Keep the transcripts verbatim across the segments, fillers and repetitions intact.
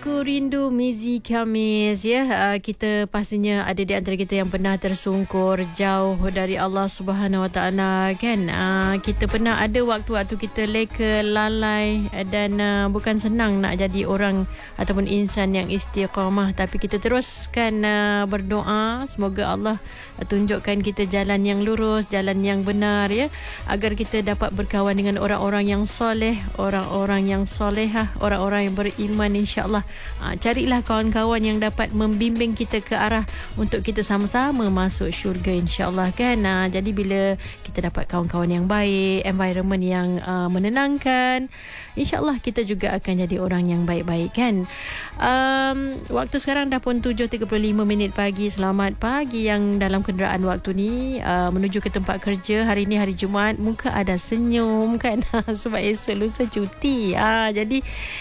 Aku Rindu Mizi Khamis ya. Uh, kita pastinya ada di antara kita yang pernah tersungkur jauh dari Allah Subhanahu Wa Taala kan. Uh, kita pernah ada waktu-waktu kita leka, lalai dan uh, bukan senang nak jadi orang ataupun insan yang istiqamah, tapi kita teruskan uh, berdoa semoga Allah tunjukkan kita jalan yang lurus, jalan yang benar ya, agar kita dapat berkawan dengan orang-orang yang soleh, orang-orang yang solehah, orang-orang yang beriman insya-Allah. Ha, carilah kawan-kawan yang dapat membimbing kita ke arah untuk kita sama-sama masuk syurga insya-Allah kan. Ha, jadi bila kita dapat kawan-kawan yang baik, environment yang uh, menenangkan, insya-Allah kita juga akan jadi orang yang baik-baik kan. Um, waktu sekarang dah pun tujuh tiga puluh lima minit pagi. Selamat pagi yang dalam kenderaan waktu ni uh, menuju ke tempat kerja. Hari ni hari Jumaat, muka ada senyum kan sebab esok lusa cuti. Ha, jadi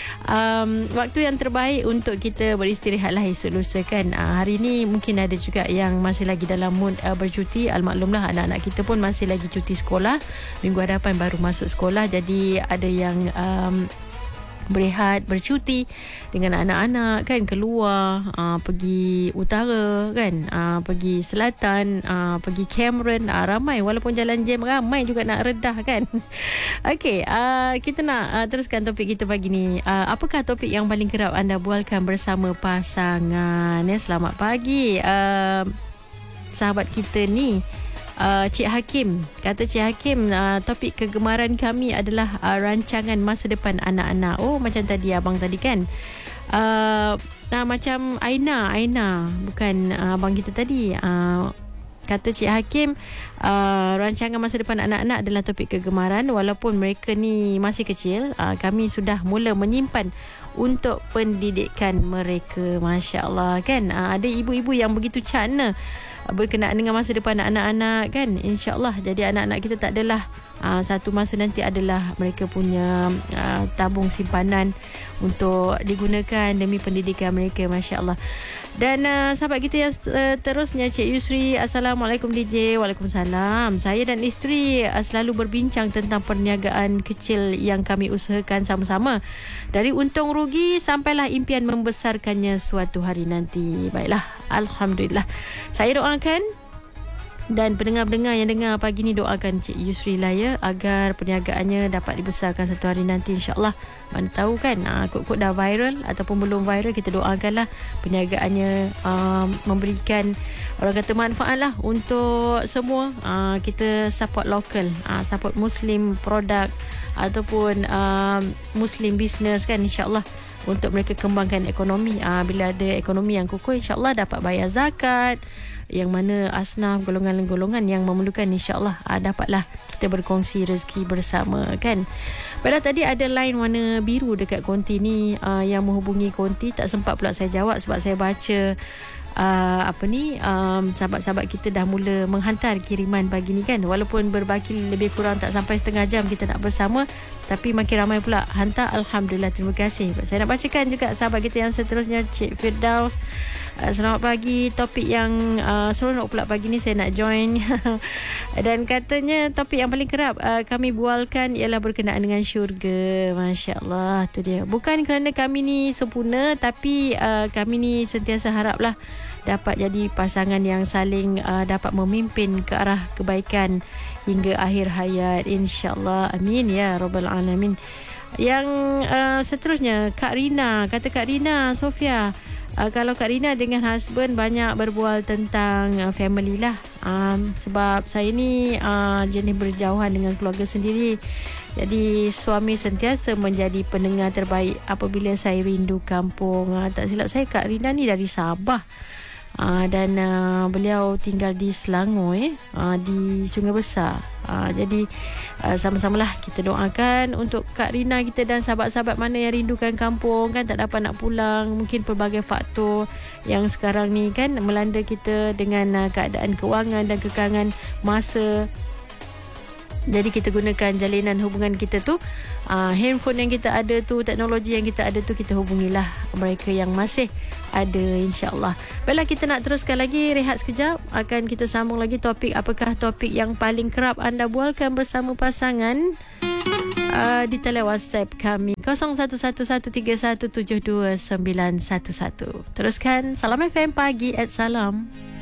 um, waktu yang terbaik untuk kita beristirahatlah esok lusa kan. Uh, hari ni mungkin ada juga yang masih lagi dalam mood uh, bercuti. Almaklumlah anak-anak kita pun masih lagi cuti sekolah. Minggu hadapan baru masuk sekolah. Jadi ada yang um, berehat, bercuti dengan anak-anak kan, keluar uh, pergi utara kan, uh, pergi selatan, uh, pergi Cameron, uh, ramai walaupun jalan jam ramai juga nak redah kan. Okey, uh, kita nak uh, teruskan topik kita pagi ni. Uh, apakah topik yang paling kerap anda bualkan bersama pasangan? Ya, selamat pagi. Uh, sahabat kita ni Uh, Cik Hakim kata, Cik Hakim, uh, topik kegemaran kami adalah uh, rancangan masa depan anak-anak. Oh, macam tadi abang tadi kan, uh, uh, macam Aina Aina bukan uh, abang kita tadi. uh, Kata Cik Hakim, uh, rancangan masa depan anak-anak adalah topik kegemaran. Walaupun mereka ni masih kecil, uh, kami sudah mula menyimpan untuk pendidikan mereka. Masya Allah kan. uh, Ada ibu-ibu yang begitu cana berkenaan dengan masa depan anak-anak kan. InsyaAllah jadi anak-anak kita tak adalah uh, satu masa nanti adalah mereka punya uh, tabung simpanan untuk digunakan demi pendidikan mereka. Masya Allah. Dan uh, sahabat kita yang uh, terusnya, Cik Yusri, Assalamualaikum D J. Waalaikumsalam. Saya dan isteri uh, selalu berbincang tentang perniagaan kecil yang kami usahakan sama-sama, dari untung rugi sampailah impian membesarkannya suatu hari nanti. Baiklah, Alhamdulillah. Saya doakan dan pendengar-pendengar yang dengar pagi ni doakan Cik Yusri lah ya, agar perniagaannya dapat dibesarkan satu hari nanti insya-Allah. Mana tahu kan, uh, kod-kod dah viral ataupun belum viral, kita doakanlah perniagaannya uh, memberikan, orang kata, manfaat lah untuk semua. Uh, kita support local, uh, support Muslim produk ataupun uh, Muslim business kan, insya-Allah, untuk mereka kembangkan ekonomi. Uh, bila ada ekonomi yang kukuh, insya-Allah dapat bayar zakat, yang mana asnaf, golongan-golongan yang memerlukan, insya-Allah uh, dapatlah kita berkongsi rezeki bersama kan. Pada tadi ada line warna biru dekat konti ni uh, yang menghubungi konti. Tak sempat pula saya jawab sebab saya baca uh, apa ni um, sahabat-sahabat kita dah mula menghantar kiriman pagi ni kan. Walaupun berbaki lebih kurang tak sampai setengah jam kita nak bersama, tapi makin ramai pula hantar. Alhamdulillah, terima kasih. Saya nak bacakan juga sahabat kita yang seterusnya, Cik Firdaus. Uh, selamat pagi. Topik yang uh, seronok pula pagi ni, saya nak join. Dan katanya topik yang paling kerap uh, kami bualkan ialah berkenaan dengan syurga. Masya Allah, tu dia. Bukan kerana kami ni sempurna, tapi uh, kami ni sentiasa haraplah dapat jadi pasangan yang saling uh, dapat memimpin ke arah kebaikan hingga akhir hayat, insya-Allah. Amin ya rabbal alamin. Yang uh, seterusnya, Kak Rina kata, Kak Rina Sofia, uh, kalau Kak Rina dengan husband banyak berbual tentang uh, family lah, um, sebab saya ni uh, jenis berjauhan dengan keluarga sendiri. Jadi suami sentiasa menjadi pendengar terbaik apabila saya rindu kampung. uh, Tak silap saya, Kak Rina ni dari Sabah. Uh, dan uh, beliau tinggal di Selangor eh, uh, di Sungai Besar. uh, Jadi uh, sama-samalah kita doakan untuk Kak Rina kita dan sahabat-sahabat mana yang rindukan kampung kan, tak dapat nak pulang. Mungkin pelbagai faktor yang sekarang ni kan melanda kita dengan uh, keadaan kewangan dan kekangan masa. Jadi kita gunakan jalinan hubungan kita tu, uh, handphone yang kita ada tu, teknologi yang kita ada tu, kita hubungilah mereka yang masih ada, insya-Allah. Baiklah, kita nak teruskan lagi, rehat sekejap. Akan kita sambung lagi topik, apakah topik yang paling kerap anda bualkan bersama pasangan. uh, di talian WhatsApp kami kosong satu satu satu tiga satu tujuh dua sembilan satu satu. Teruskan Salam F M Pagi at Salam.